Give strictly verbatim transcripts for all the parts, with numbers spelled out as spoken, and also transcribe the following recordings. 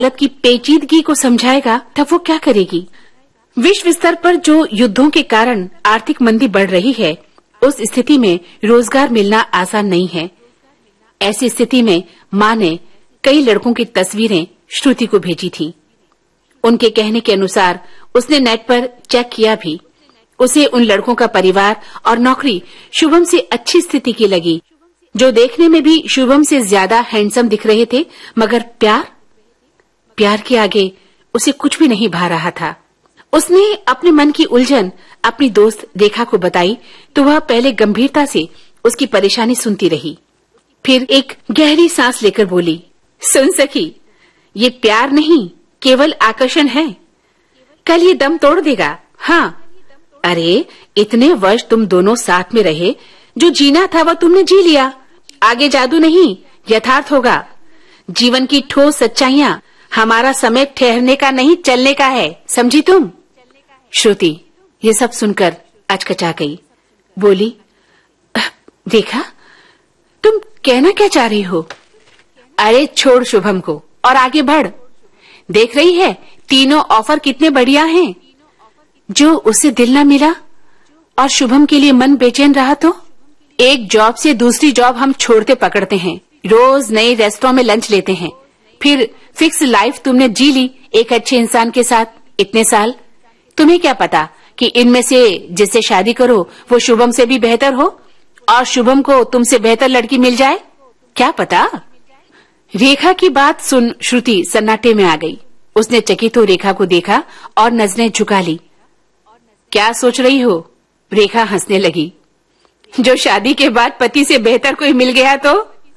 मतलब की पेचीदगी को समझाएगा तब वो क्या करेगी। विश्व स्तर पर जो युद्धों के कारण आर्थिक मंदी बढ़ रही है, उस स्थिति में रोजगार मिलना आसान नहीं है। ऐसी स्थिति में माँ ने कई लड़कों की तस्वीरें श्रुति को भेजी थी। उनके कहने के अनुसार उसने नेट पर चेक किया भी। उसे उन लड़कों का परिवार और नौकरी शुभम से अच्छी स्थिति की लगी, जो देखने में भी शुभम से ज्यादा हैंडसम दिख रहे थे। मगर प्यार प्यार के आगे उसे कुछ भी नहीं भा रहा था। उसने अपने मन की उलझन अपनी दोस्त रेखा को बताई तो वह पहले गंभीरता से उसकी परेशानी सुनती रही, फिर एक गहरी सांस लेकर बोली, सुन सखी, ये प्यार नहीं केवल आकर्षण है। कल ये दम तोड़ देगा। हाँ, अरे इतने वर्ष तुम दोनों साथ में रहे, जो जीना था वह तुमने जी लिया। आगे जादू नहीं, यथार्थ होगा। जीवन की ठोस सच्चाइयाँ, हमारा समय ठहरने का नहीं चलने का है, समझी तुम। श्रुति ये सब सुनकर अचकचा गई, बोली, देखा तुम कहना क्या चाह रही हो। अरे छोड़ शुभम को और आगे बढ़। देख रही है तीनों ऑफर कितने बढ़िया हैं। जो उसे दिल न मिला और शुभम के लिए मन बेचैन रहा तो एक जॉब से दूसरी जॉब हम छोड़ते पकड़ते हैं, रोज नए रेस्टोरेंट में लंच लेते हैं, फिर फिक्स लाइफ तुमने जी ली एक अच्छे इंसान के साथ इतने साल। तुम्हें क्या पता कि इनमें से जिससे शादी करो वो शुभम से भी बेहतर हो और शुभम को तुमसे बेहतर लड़की मिल जाए, क्या पता। रेखा की बात सुन श्रुति सन्नाटे में आ गई। उसने चकित हो रेखा को देखा और नजरें झुका ली। क्या सोच रही हो? रेखा हंसने लगी। जो शादी के बाद पति से बेहतर कोई मिल गया तो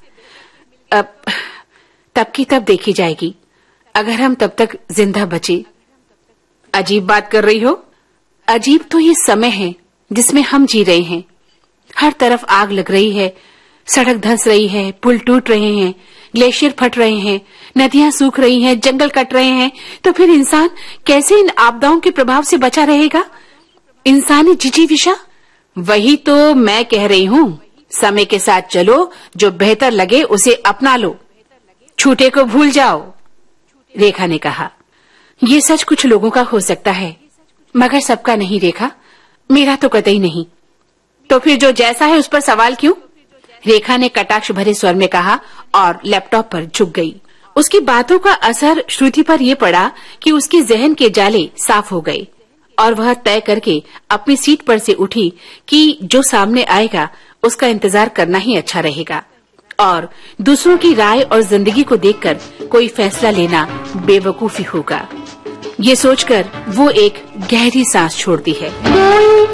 अब तब की तब देखी जाएगी, अगर हम तब तक जिंदा बचे। अजीब बात कर रही हो। अजीब तो ये समय है जिसमें हम जी रहे हैं। हर तरफ आग लग रही है, सड़क धंस रही है, पुल टूट रहे हैं, ग्लेशियर फट रहे हैं, नदियां सूख रही हैं, जंगल कट रहे हैं। तो फिर इंसान कैसे इन आपदाओं के प्रभाव से बचा रहेगा? इंसानी जिजीविषा, वही तो मैं कह रही हूँ। समय के साथ चलो, जो बेहतर लगे उसे अपना लो, छूटे को भूल जाओ। रेखा ने कहा, ये सच कुछ लोगों का हो सकता है, मगर सबका नहीं रेखा, मेरा तो कतई नहीं। तो फिर जो जैसा है उस पर सवाल क्यों? रेखा ने कटाक्ष भरे स्वर में कहा और लैपटॉप पर झुक गई। उसकी बातों का असर श्रुति पर यह पड़ा कि उसके जहन के जाले साफ हो गए और वह तय करके अपनी सीट पर से उठी कि जो सामने आएगा उसका इंतजार करना ही अच्छा रहेगा और दूसरों की राय और जिंदगी को देखकर कोई फैसला लेना बेवकूफी होगा। ये सोचकर वो एक गहरी सांस छोड़ती है।